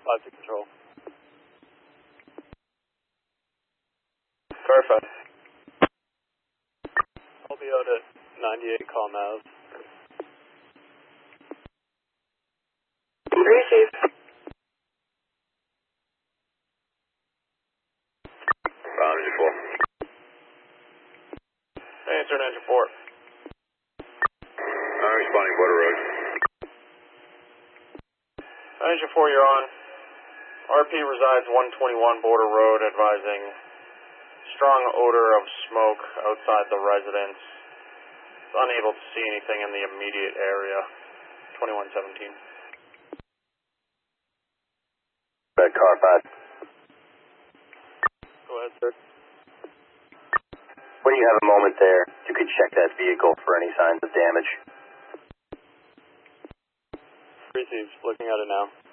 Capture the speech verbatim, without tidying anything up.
five to control. Verify. I'll be out at ninety-eight, call Nav. Receive. Ground engine four. Answer engine four. I'm responding border road. Engine four, you're on. R P resides one twenty-one Border Road, advising strong odor of smoke outside the residence. Unable to see anything in the immediate area. twenty-one seventeen. Red car five. Go ahead, sir. When you have a moment there, you could check that vehicle for any signs of damage. Received. Looking at it now.